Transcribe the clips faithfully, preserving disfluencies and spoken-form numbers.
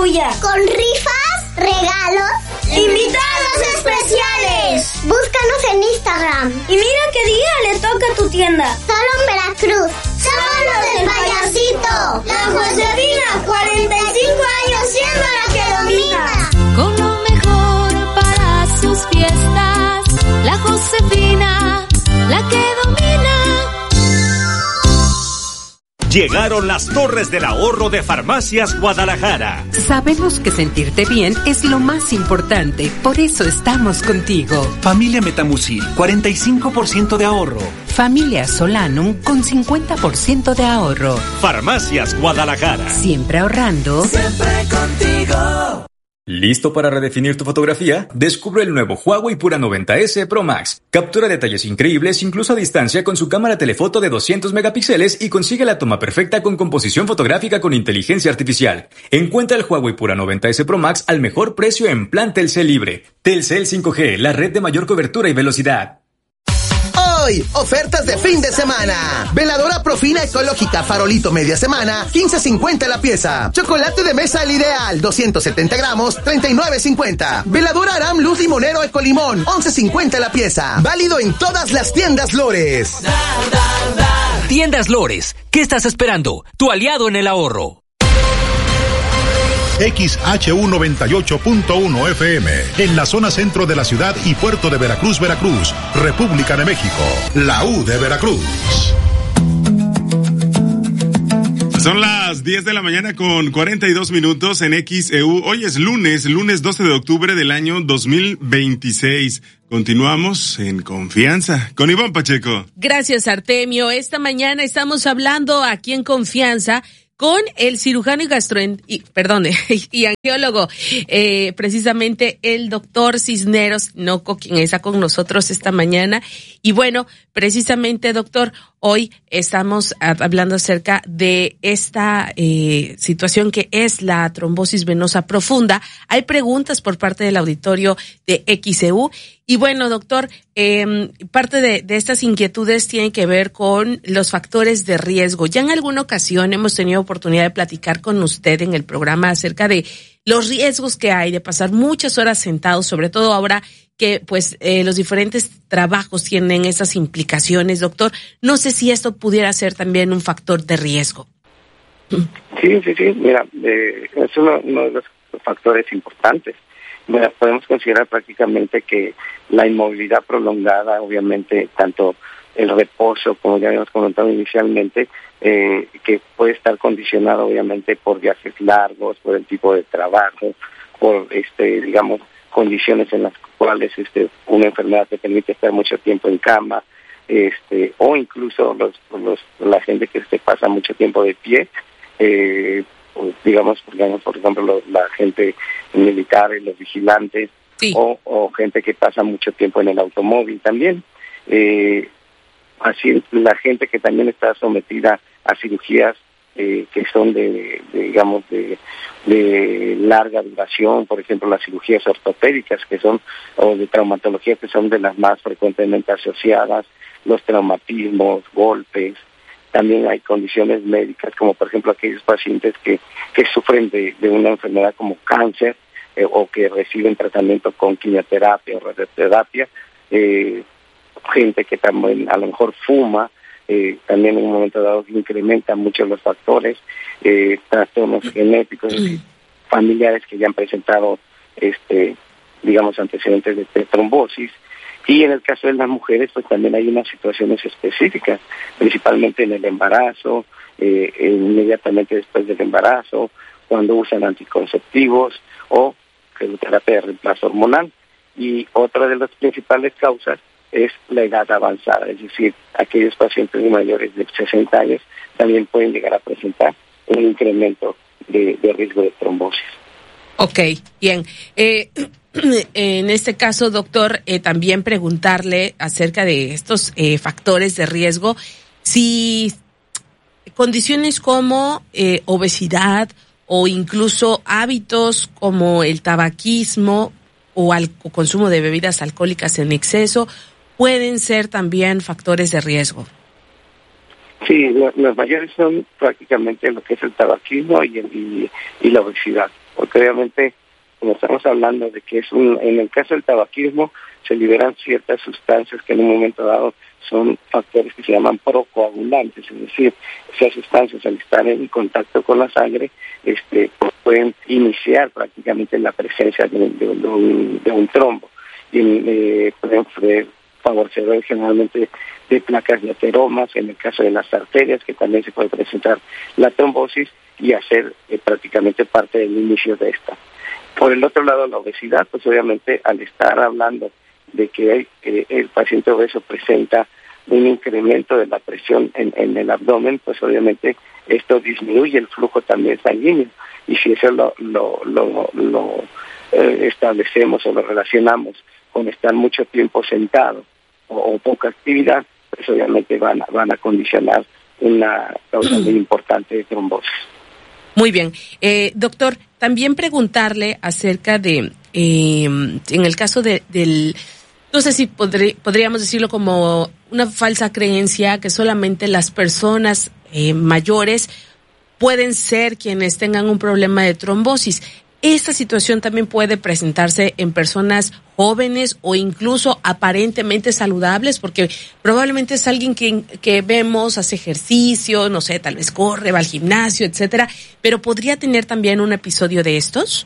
tuya. Con rifas, regalos, invitados especiales. Búscanos en Instagram. Y mira qué día le toca a tu tienda. Solo en Veracruz. Solo del payasito. La Josefina, cuarenta y cinco años siendo la que domina. Con lo mejor para sus fiestas, la Josefina, la que domina. Llegaron las Torres del Ahorro de Farmacias Guadalajara. Sabemos que sentirte bien es lo más importante, por eso estamos contigo. Familia Metamucil, cuarenta y cinco por ciento de ahorro. Familia Solanum con cincuenta por ciento de ahorro. Farmacias Guadalajara. Siempre ahorrando. Siempre contigo. ¿Listo para redefinir tu fotografía? Descubre el nuevo Huawei Pura noventa ese Pro Max. Captura detalles increíbles incluso a distancia con su cámara telefoto de doscientos megapíxeles y consigue la toma perfecta con composición fotográfica con inteligencia artificial. Encuentra el Huawei Pura noventa ese Pro Max al mejor precio en plan Telcel Libre. Telcel cinco G, la red de mayor cobertura y velocidad. Hoy, ofertas de fin de semana. Veladora Profina Ecológica Farolito media semana, quince cincuenta la pieza. Chocolate de mesa El Ideal, doscientos setenta gramos, treinta y nueve cincuenta. Veladora Aram Luz Limonero Ecolimón, once cincuenta la pieza. Válido en todas las tiendas Lores. Dar, dar, dar. Tiendas Lores, ¿qué estás esperando? Tu aliado en el ahorro. X H U noventa y ocho punto uno F M, en la zona centro de la ciudad y puerto de Veracruz, Veracruz, República de México, la U de Veracruz. Son las diez de la mañana con cuarenta y dos minutos en X E U. Hoy es lunes, lunes doce de octubre del año dos mil veintiséis. Continuamos en Confianza con Iván Pacheco. Gracias, Artemio. Esta mañana estamos hablando aquí en Confianza con el cirujano y gastroenterólogo, y, perdón, y angiólogo, eh, precisamente el doctor Cisneros Noco, quien está con nosotros esta mañana. Y bueno, precisamente, doctor, hoy estamos hablando acerca de esta eh, situación que es la trombosis venosa profunda. Hay preguntas por parte del auditorio de X E U. Y bueno, doctor, eh, parte de, de estas inquietudes tienen que ver con los factores de riesgo. Ya en alguna ocasión hemos tenido oportunidad de platicar con usted en el programa acerca de los riesgos que hay de pasar muchas horas sentados, sobre todo ahora que pues eh, los diferentes trabajos tienen esas implicaciones, doctor. No sé si esto pudiera ser también un factor de riesgo. Sí, sí, sí. Mira, eh, es uno, uno de los factores importantes. Bueno, podemos considerar prácticamente que la inmovilidad prolongada, obviamente, tanto el reposo, como ya habíamos comentado inicialmente, eh, que puede estar condicionado, obviamente, por viajes largos, por el tipo de trabajo, por, este, digamos, condiciones en las cuales este, una enfermedad te permite estar mucho tiempo en cama, este, o incluso los, los, la gente que se pasa mucho tiempo de pie, eh, digamos, digamos, por ejemplo, lo, la gente militar, los vigilantes, sí. o, o gente que pasa mucho tiempo en el automóvil también. Eh, así, la gente que también está sometida a cirugías eh, que son de, de digamos, de, de larga duración, por ejemplo, las cirugías ortopédicas que son, o de traumatología que son de las más frecuentemente asociadas, los traumatismos, golpes. También hay condiciones médicas, como por ejemplo aquellos pacientes que, que sufren de, de una enfermedad como cáncer eh, o que reciben tratamiento con quimioterapia o radioterapia, eh, gente que también a lo mejor fuma, eh, también en un momento dado incrementa mucho los factores, eh, trastornos genéticos, familiares que ya han presentado, este, digamos, antecedentes de, de trombosis. Y en el caso de las mujeres, pues también hay unas situaciones específicas, principalmente en el embarazo, eh, inmediatamente después del embarazo, cuando usan anticonceptivos o terapia de reemplazo hormonal. Y otra de las principales causas es la edad avanzada, es decir, aquellos pacientes mayores de sesenta años también pueden llegar a presentar un incremento de, de riesgo de trombosis. Ok, bien. Eh, en este caso, doctor, eh, también preguntarle acerca de estos eh, factores de riesgo, si condiciones como eh, obesidad o incluso hábitos como el tabaquismo o al o consumo de bebidas alcohólicas en exceso pueden ser también factores de riesgo. Sí, lo, los mayores son prácticamente lo que es el tabaquismo y, el, y, y la obesidad. porque obviamente, como estamos hablando de que es un, en el caso del tabaquismo, se liberan ciertas sustancias que en un momento dado son factores que se llaman procoagulantes, es decir, esas sustancias al estar en contacto con la sangre, este, pues pueden iniciar prácticamente la presencia de, de, de, un, de un trombo, y eh, pueden ser favorecedores generalmente de placas de ateromas, en el caso de las arterias, que también se puede presentar la trombosis y hacer eh, prácticamente parte del inicio de esta. Por el otro lado, la obesidad, pues obviamente al estar hablando de que eh, el paciente obeso presenta un incremento de la presión en, en el abdomen, pues obviamente esto disminuye el flujo también sanguíneo, y si eso lo, lo, lo, lo eh, establecemos o lo relacionamos con estar mucho tiempo sentado o, o poca actividad, pues obviamente van a, van a condicionar una causa muy importante de trombosis. Muy bien. Eh, doctor, también preguntarle acerca de, eh, en el caso de, del, no sé si podré, podríamos decirlo como una falsa creencia que solamente las personas eh, mayores pueden ser quienes tengan un problema de trombosis. Esta situación también puede presentarse en personas jóvenes o incluso aparentemente saludables, porque probablemente es alguien que, que vemos, hace ejercicio, no sé, tal vez corre, va al gimnasio, etcétera, pero ¿podría tener también un episodio de estos?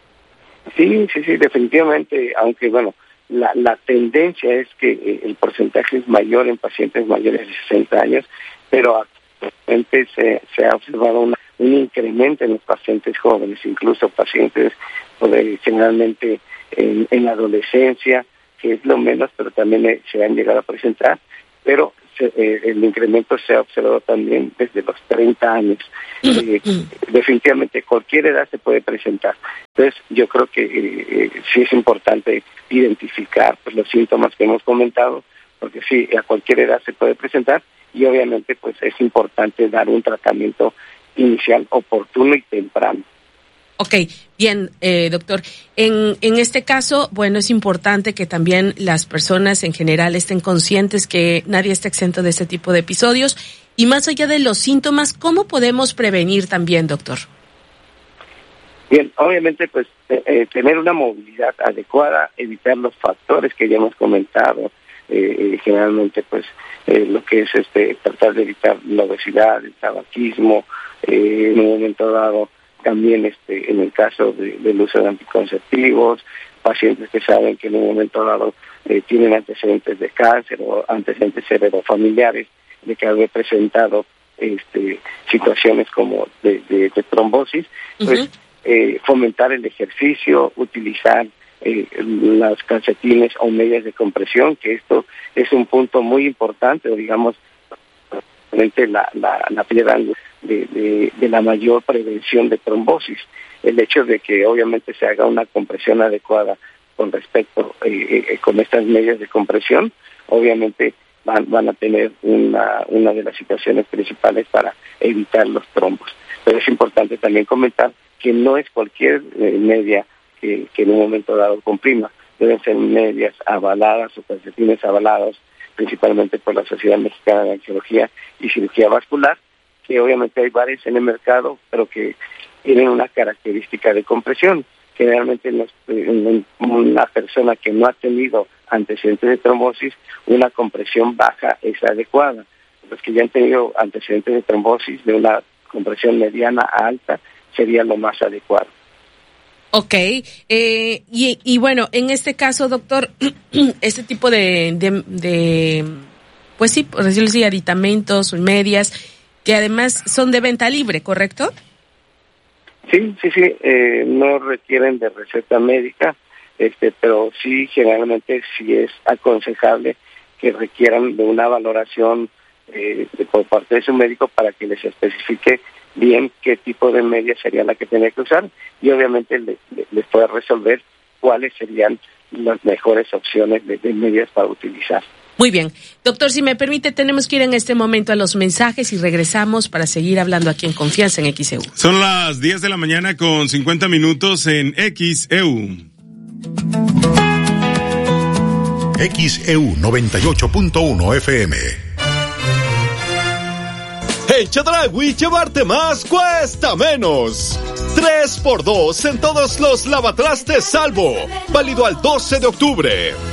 Sí, sí, sí, definitivamente, aunque bueno, la, la tendencia es que eh, el porcentaje es mayor en pacientes mayores de sesenta años, pero actualmente se, se ha observado una un incremento en los pacientes jóvenes, incluso pacientes pues, generalmente en, en la adolescencia, que es lo menos, pero también eh, se han llegado a presentar, pero se, eh, el incremento se ha observado también desde los treinta años. Eh, definitivamente cualquier edad se puede presentar. Entonces yo creo que eh, sí es importante identificar pues, los síntomas que hemos comentado, porque sí, a cualquier edad se puede presentar, y obviamente pues es importante dar un tratamiento inicial oportuno y temprano. Ok, bien, eh, doctor. En, en este caso, bueno, es importante que también las personas en general estén conscientes que nadie está exento de este tipo de episodios, y más allá de los síntomas, ¿cómo podemos prevenir también, doctor? Bien, obviamente, pues, eh, tener una movilidad adecuada, evitar los factores que ya hemos comentado, eh, generalmente, pues, eh, lo que es este tratar de evitar la obesidad, el tabaquismo, eh, en un momento dado, también este en el caso de, del uso de anticonceptivos, pacientes que saben que en un momento dado eh, tienen antecedentes de cáncer o antecedentes heredofamiliares de que haber presentado este situaciones como de, de, de trombosis, pues uh-huh. eh, fomentar el ejercicio, utilizar eh, las calcetines o medias de compresión, que esto es un punto muy importante, o digamos, la, la, la piedra de, de, de la mayor prevención de trombosis. El hecho de que obviamente se haga una compresión adecuada con respecto, eh, eh, con estas medias de compresión, obviamente van, van a tener una, una de las situaciones principales para evitar los trombos. Pero es importante también comentar que no es cualquier eh, media que, que en un momento dado comprima. Deben ser medias avaladas o calcetines avalados, principalmente por la Sociedad Mexicana de Angiología y Cirugía Vascular, que obviamente hay varias en el mercado, pero que tienen una característica de compresión. Generalmente en, los, en una persona que no ha tenido antecedentes de trombosis, una compresión baja es adecuada. Los que ya han tenido antecedentes de trombosis, de una compresión mediana a alta, sería lo más adecuado. Ok, eh, y, y bueno, en este caso, doctor, este tipo de, de, de, pues sí, por decirlo así, aditamentos, medias, que además son de venta libre, ¿correcto? Sí, sí, sí, eh, no requieren de receta médica, este, pero sí, generalmente sí es aconsejable que requieran de una valoración eh, de, por parte de su médico para que les especifique bien qué tipo de media sería la que tenía que usar, y obviamente le, le, les pueda resolver cuáles serían las mejores opciones de, de medias para utilizar. Muy bien. Doctor, si me permite, tenemos que ir en este momento a los mensajes y regresamos para seguir hablando aquí en Confianza en X E U. Son las diez de la mañana con cincuenta minutos en X E U. X E U noventa y ocho punto uno F M. En Chedraui llevarte más cuesta menos. tres por dos en todos los lavatrastes Salvo. Válido al doce de octubre.